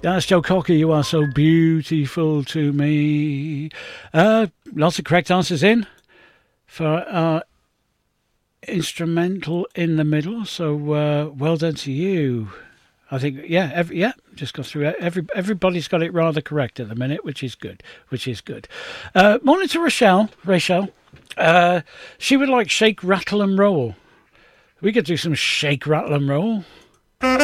That's Joe Cocker. You are so beautiful to me. Lots of correct answers in for our instrumental in the middle. So well done to you. I think just got through it. Everybody's got it rather correct at the minute, which is good. Morning to Rachel. She would like shake, rattle and roll. We could do some shake, rattle and roll.